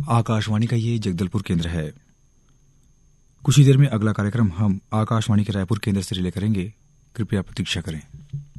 आकाशवाणी का ये जगदलपुर केंद्र है। कुछ ही देर में अगला कार्यक्रम हम आकाशवाणी के रायपुर केंद्र से रिले करेंगे। कृपया प्रतीक्षा करें।